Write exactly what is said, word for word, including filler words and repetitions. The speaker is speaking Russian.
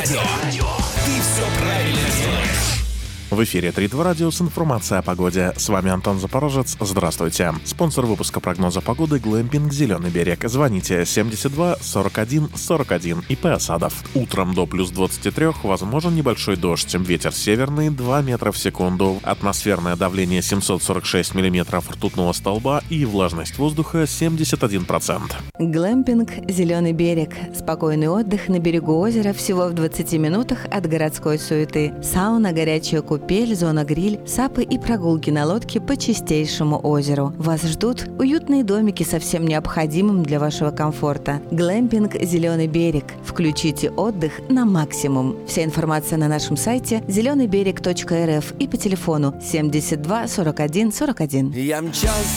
Радио. Ты все правильно делаешь. В эфире три два радио с информацией о погоде. С вами Антон Запорожец. Здравствуйте. Спонсор выпуска прогноза погоды — Глэмпинг «Зеленый берег». Звоните семьдесят два сорок один сорок один. ИП Осадов. Утром до плюс двадцати трёх возможен небольшой дождь. Ветер северный два метра в секунду. Атмосферное давление семьсот сорок шесть миллиметров ртутного столба и влажность воздуха семьдесят один процент. Глэмпинг «Зеленый берег». Спокойный отдых на берегу озера всего в двадцати минутах от городской суеты. Сауна, горячая купель, зона гриль, сапы и прогулки на лодке по чистейшему озеру. Вас ждут уютные домики со всем необходимым для вашего комфорта. Глэмпинг «Зеленый берег». Включите отдых на максимум. Вся информация на нашем сайте зеленый берег точка эр эф и по телефону семьдесят два сорок один сорок один. Я мчался